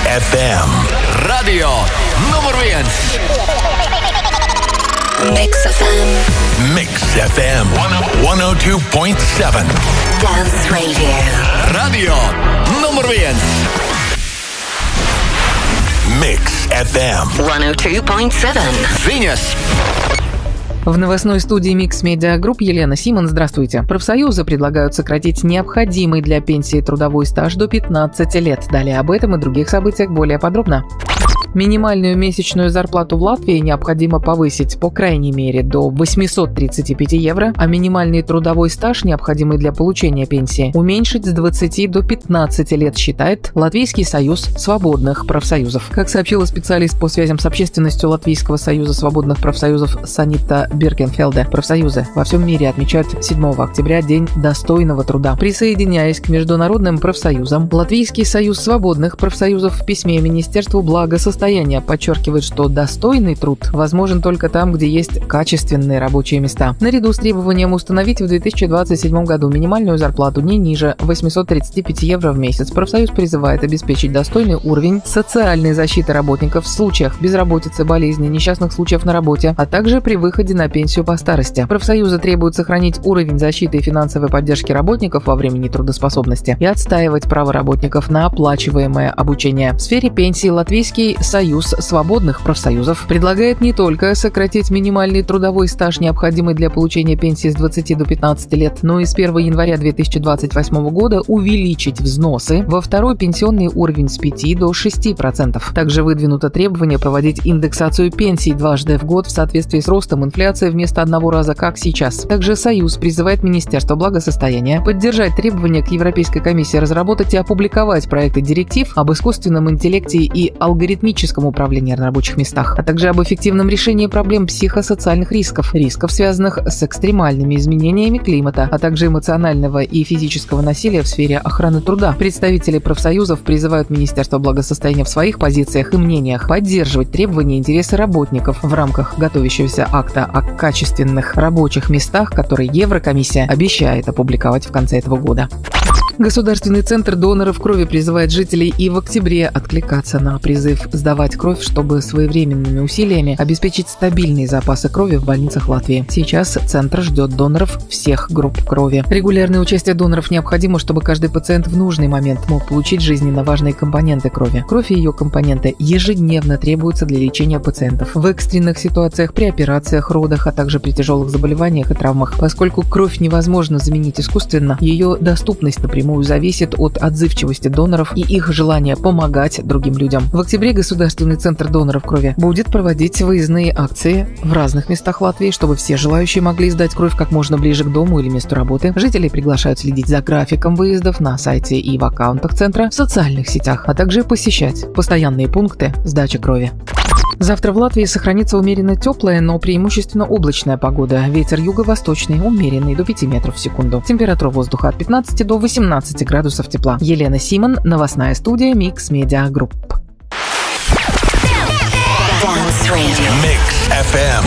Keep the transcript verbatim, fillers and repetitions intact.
эф эм. Radio nummer viens. Mix эф эм. Mix эф эм сто два целых семь. Dance Radio. Radio nummer viens. Mix эф эм сто два целых семь. Viņas. В новостной студии Mix Media Group Елена Симон. Здравствуйте. Профсоюзы предлагают сократить необходимый для пенсии трудовой стаж до пятнадцати лет. Далее об этом и других событиях более подробно. Минимальную месячную зарплату в Латвии необходимо повысить, по крайней мере, до восемьсот тридцати пяти евро, а минимальный трудовой стаж, необходимый для получения пенсии, уменьшить с двадцати до пятнадцати лет, считает Латвийский союз свободных профсоюзов. Как сообщила специалист по связям с общественностью Латвийского союза свободных профсоюзов Санита Биркенфелде, профсоюзы во всем мире отмечают седьмого октября День достойного труда. Присоединяясь к международным профсоюзам, Латвийский союз свободных профсоюзов в письме Министерству благосостояния подчеркивает, что достойный труд возможен только там, где есть качественные рабочие места. Наряду с требованием установить в две тысячи двадцать седьмом году минимальную зарплату не ниже восьмисот тридцати пяти евро в месяц, профсоюз призывает обеспечить достойный уровень социальной защиты работников в случаях безработицы, болезни, несчастных случаев на работе, а также при выходе на пенсию по старости. Профсоюзы требуют сохранить уровень защиты и финансовой поддержки работников во время нетрудоспособности и отстаивать право работников на оплачиваемое обучение. В сфере пенсии Латвийский Союз свободных профсоюзов предлагает не только сократить минимальный трудовой стаж, необходимый для получения пенсии с двадцати до пятнадцати лет, но и с первого января две тысячи двадцать восьмого года увеличить взносы во второй пенсионный уровень с пяти до шести процентов. Также выдвинуто требование проводить индексацию пенсий дважды в год в соответствии с ростом инфляции вместо одного раза, как сейчас. Также Союз призывает Министерство благосостояния поддержать требования к Европейской комиссии разработать и опубликовать проекты директив об искусственном интеллекте и алгоритмическом управлении на рабочих местах, а также об эффективном решении проблем психосоциальных рисков, рисков, связанных с экстремальными изменениями климата, а также эмоционального и физического насилия в сфере охраны труда. Представители профсоюзов призывают Министерство благосостояния в своих позициях и мнениях поддерживать требования и интересы работников в рамках готовящегося акта о качественных рабочих местах, который Еврокомиссия обещает опубликовать в конце этого года. Государственный центр доноров крови призывает жителей и в октябре откликаться на призыв сдавать кровь, чтобы своевременными усилиями обеспечить стабильные запасы крови в больницах Латвии. Сейчас центр ждет доноров всех групп крови. Регулярное участие доноров необходимо, чтобы каждый пациент в нужный момент мог получить жизненно важные компоненты крови. Кровь и ее компоненты ежедневно требуются для лечения пациентов в экстренных ситуациях, при операциях, родах, а также при тяжелых заболеваниях и травмах. Поскольку кровь невозможно заменить искусственно, ее доступность напрямую зависит от отзывчивости доноров и их желания помогать другим людям. В октябре Государственный центр доноров крови будет проводить выездные акции в разных местах Латвии, чтобы все желающие могли сдать кровь как можно ближе к дому или месту работы. Жителей приглашают следить за графиком выездов на сайте и в аккаунтах центра, в социальных сетях, а также посещать постоянные пункты сдачи крови. Завтра в Латвии сохранится умеренно теплая, но преимущественно облачная погода. Ветер юго-восточный, умеренный, до пяти метров в секунду. Температура воздуха от пятнадцати до восемнадцати градусов тепла. Елена Симон, новостная студия Mix Media Group. Mix эф эм